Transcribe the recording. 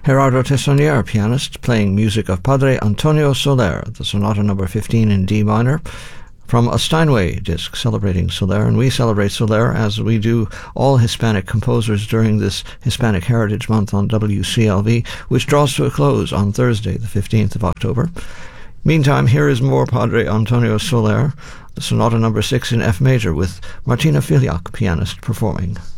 Gerardo Tessonier, pianist, playing music of Padre Antonio Soler, the Sonata No. 15 in D minor, from a Steinway disc celebrating Soler. And we celebrate Soler as we do all Hispanic composers during this Hispanic Heritage Month on WCLV, which draws to a close on Thursday, the 15th of October. Meantime, here is more Padre Antonio Soler, the Sonata No. 6 in F major, with Martina Filiak, pianist, performing.